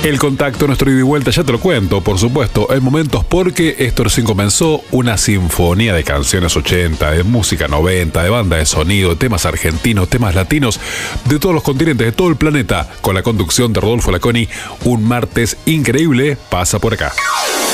El contacto, nuestro ida y vuelta, ya te lo cuento, por supuesto, en momentos porque esto recién comenzó, una sinfonía de canciones 80, de música 90, de banda de sonido, temas argentinos, temas latinos, de todos los continentes, de todo el planeta, con la conducción de Rodolfo Laconi. Un martes increíble pasa por acá.